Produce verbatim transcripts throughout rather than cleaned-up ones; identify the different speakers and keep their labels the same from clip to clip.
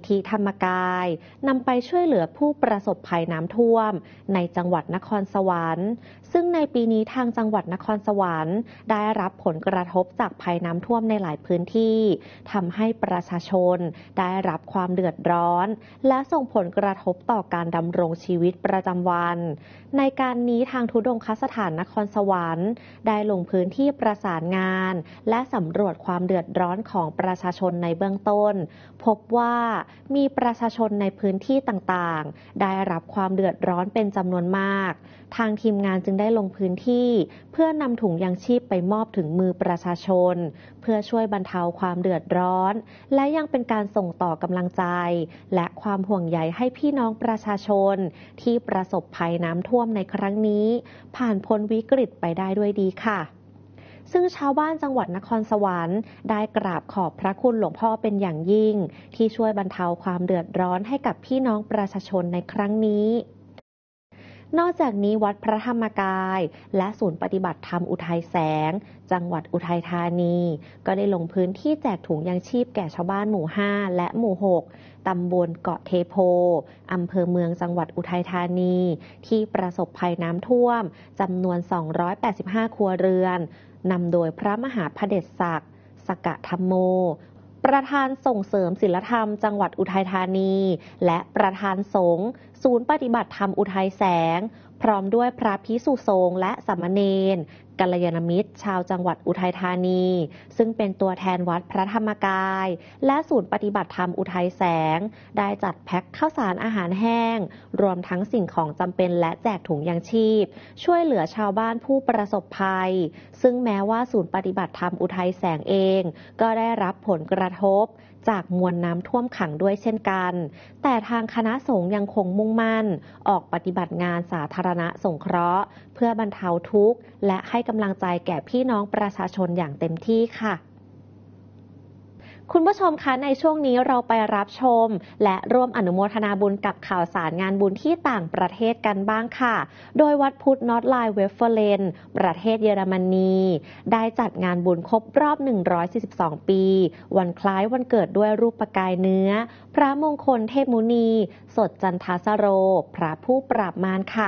Speaker 1: ธิธรรมกายนำไปช่วยเหลือผู้ประสบภัยน้ำท่วมในจังหวัดนครสวรรค์ซึ่งในปีนี้ทางจังหวัดนครสวรรค์ได้รับผลกระทบจากภัยน้ำท่วมในหลายพื้นที่ทำให้ประชาชนได้รับความเดือดร้อนและส่งผลกระทบต่อการดำรงชีวิตประจำวันในการนี้ทางธุดงคสถานนครสวรรค์ได้ลงพื้นที่ประสานงานและสำรวจความเดือดร้อนของประชาชนในเบื้องต้นพบว่ามีประชาชนในพื้นที่ต่างๆได้รับความเดือดร้อนเป็นจำนวนมากทางทีมงานจึงได้ลงพื้นที่เพื่อนำถุงยางชีพไปมอบถึงมือประชาชนเพื่อช่วยบรรเทาความเดือดร้อนและยังเป็นการส่งต่อกำลังใจและความห่วงใยให้พี่น้องประชาชนที่ประสบภัยน้ำท่วมในครั้งนี้ผ่านพ้นวิกฤตไปได้ด้วยดีค่ะซึ่งชาวบ้านจังหวัดนครสวรรค์ได้กราบขอบพระคุณหลวงพ่อเป็นอย่างยิ่งที่ช่วยบรรเทาความเดือดร้อนให้กับพี่น้องประชาชนในครั้งนี้นอกจากนี้วัดพระธรรมกายและศูนย์ปฏิบัติธรรมอุทัยแสงจังหวัดอุทัยธานีก็ได้ลงพื้นที่แจกถุงยางชีพแก่ชาวบ้านหมู่ห้าและหมู่หกตำบลเกาะเทโพอำเภอเมืองจังหวัดอุทัยธานีที่ประสบภัยน้ำท่วมจำนวนสองร้อยแปดสิบห้าครัวเรือนนำโดยพระมหาพเดชศักดิ์สกธรรมโมประธานส่งเสริมศีลธรรมจังหวัดอุทัยธานีและประธานสงฆ์ศูนย์ปฏิบัติธรรมอุทัยแสงพร้อมด้วยพระภิกษุสงฆ์และสามเณรกัลยาณมิตรชาวจังหวัดอุทัยธานีซึ่งเป็นตัวแทนวัดพระธรรมกายและศูนย์ปฏิบัติธรรมอุทัยแสงได้จัดแพ็คข้าวสารอาหารแห้งรวมทั้งสิ่งของจำเป็นและแจกถุงยางชีพช่วยเหลือชาวบ้านผู้ประสบภัยซึ่งแม้ว่าศูนย์ปฏิบัติธรรมอุทัยแสงเองก็ได้รับผลกระทบจากมวลน้ำท่วมขังด้วยเช่นกันแต่ทางคณะสงฆ์ยังคงมุ่งมั่นออกปฏิบัติงานสาธารณสงเคราะห์เพื่อบรรเทาทุกข์และให้กำลังใจแก่พี่น้องประชาชนอย่างเต็มที่ค่ะคุณผู้ชมคะในช่วงนี้เราไปรับชมและร่วมอนุโมทนาบุญกับข่าวสารงานบุญที่ต่างประเทศกันบ้างค่ะโดยวัดพุทธนอตไลน์เวฟเฟอร์เลนประเทศเยอรมนีได้จัดงานบุญครบรอบหนึ่งร้อยสี่สิบสองปีวันคล้ายวันเกิดด้วยรูปกายเนื้อพระมงคลเทพมุนีสดจันทสโรพระผู้ปราบมารค่ะ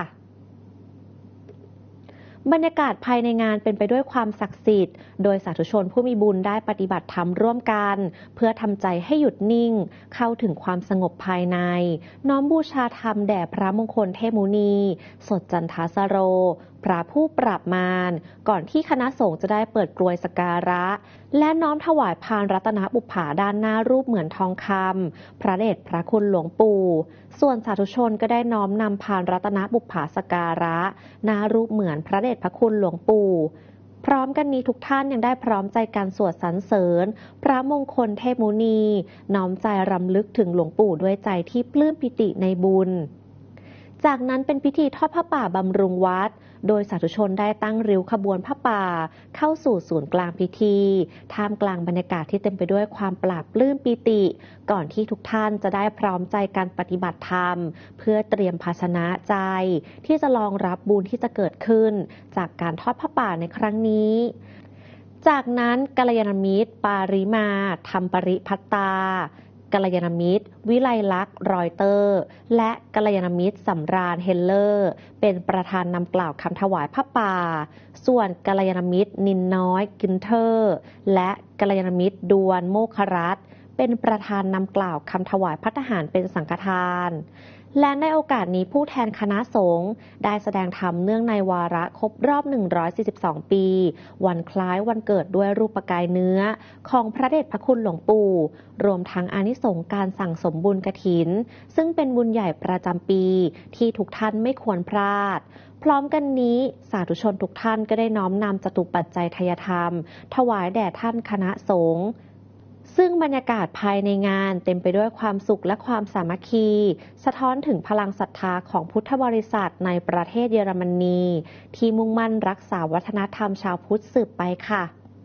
Speaker 1: บรรยากาศภายในงานเป็นไปด้วยความศักดิ์สิทธิ์โดยสาธุชนผู้มีบุญได้ปฏิบัติธรรมร่วมกันเพื่อทำใจให้หยุดนิ่งเข้าถึงความสงบภายในน้อมบูชาธรรมแด่พระมงคลเทพมุนีสดจันทสโรพระผู้ปราบมารก่อนที่คณะสงฆ์จะได้เปิดกรวยสักการะและน้อมถวายพานรัตนบุปผาด้านหน้ารูปเหมือนทองคำพระเดชพระคุณหลวงปู่ส่วนสาธุชนก็ได้น้อมนำพานรัตนบุปผาสักการะหน้ารูปเหมือนพระเดชพระคุณหลวงปู่พร้อมกันนี้ทุกท่านยังได้พร้อมใจการสวดสรรเสริญพระมงคลเทพมุนีน้อมใจรำลึกถึงหลวงปู่ด้วยใจที่ปลื้มปิติในบุญจากนั้นเป็นพิธีทอดผ้าป่าบำรุงวัดโดยสาธุชนได้ตั้งริ้วขบวนผ้าป่าเข้าสู่ศูนย์กลางพิธีท่ามกลางบรรยากาศที่เต็มไปด้วยความปราบปลื้มปิติก่อนที่ทุกท่านจะได้พร้อมใจการปฏิบัติธรรมเพื่อเตรียมภาชนะใจที่จะรองรับบุญที่จะเกิดขึ้นจากการทอดผ้าป่าในครั้งนี้จากนั้นกัลยาณมิตรปาริมาธรรมปริพัตตากัลยาณมิตรวิไลลักษณ์รอยเตอร์และกัลยาณมิตรสำราญเฮลเลอร์เป็นประธานนำกล่าวคำถวายผ้าป่าส่วนกัลยาณมิตรนินน้อยกินเทอร์และกัลยาณมิตรดวนโมครัตน์เป็นประธานนำกล่าวคำถวายภัตตาหารเป็นสังฆทานและในโอกาสนี้ผู้แทนคณะสงฆ์ได้แสดงธรรมเนื่องในวาระครบรอบหนึ่งร้อยสี่สิบสองปีวันคล้ายวันเกิดด้วยรูปกายเนื้อของพระเดชพระคุณหลวงปู่รวมทั้งอานิสงส์การสั่งสมบุญกฐินซึ่งเป็นบุญใหญ่ประจำปีที่ทุกท่านไม่ควรพลาดพร้อมกันนี้สาธุชนทุกท่านก็ได้น้อมนำจตุปัจจัยทายธรรมถวายแด่ท่านคณะสงฆ์ซึ่งบรรยากาศภายในงานเต็มไปด้วยความสุขและความสามัคคีสะท้อนถึงพลังศรัทธาของพุทธบริษัทในประเทศเยอรมนีที่มุ่งมั่นรักษาวัฒนธรรมชาวพุทธสืบไปค่ะ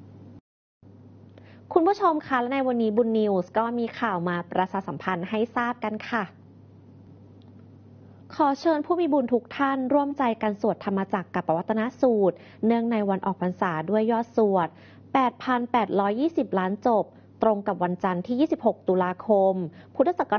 Speaker 1: คุณผู้ชมคะและในวันนี้บุญนิวส์ก็มีข่าวมาประชาสัมพันธ์ให้ทราบกันค่ะขอเชิญผู้มีบุญทุกท่านร่วมใจกันสวดธรรมจักรกับปวัตนสูตรเนื่องในวันออกพรรษาด้วยยอดสวด แปดพันแปดร้อยยี่สิบ ล้านจบตรงกับวันจันทร์ที่ยี่สิบหกตุลาคมพุทธศักราช